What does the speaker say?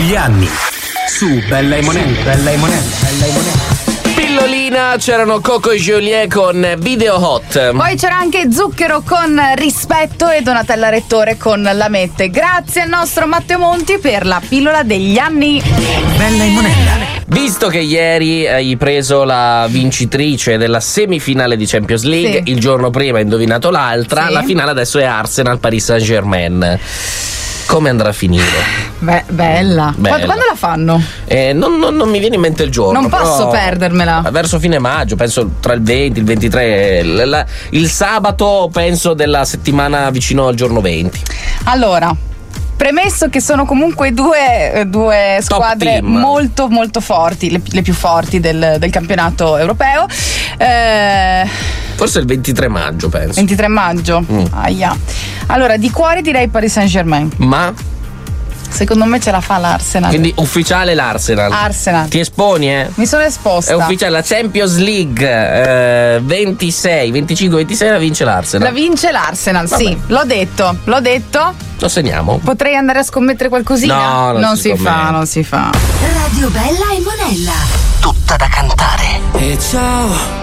degli anni su Bella e Monella. Pillolina, c'erano Coco e Joliet con Video Hot. Poi c'era anche Zucchero con Rispetto e Donatella Rettore con La Mette. Grazie al nostro Matteo Monti per la pillola degli anni. Bella e Monella. Visto che ieri hai preso la vincitrice della semifinale di Champions League, Sì. il giorno prima hai indovinato l'altra, Sì. la finale adesso è Arsenal-Paris Saint-Germain. Come andrà a finire? Beh, bella. Bella. Quando la fanno? Non mi viene in mente il giorno. Non posso però perdermela. Verso fine maggio, penso tra il 20 e il 23. Il sabato, penso, della settimana vicino al giorno 20. Allora, premesso che sono comunque due squadre team. molto molto forti, le più forti del campionato europeo. Forse il 23 maggio, penso. 23 maggio. Aia. Allora, di cuore direi Paris Saint-Germain. Ma Secondo me ce la fa l'Arsenal. quindi ufficiale l'Arsenal. Arsenal. Ti esponi, eh? Mi sono esposta. È ufficiale, la Champions League 26, 25, 26 la vince l'Arsenal. La vince l'Arsenal, Vabbè. sì, l'ho detto. Lo segniamo. Potrei andare a scommettere qualcosina? No, non si si scommette. fa, non si fa. Radio Bella e Monella. Tutta da cantare. E ciao,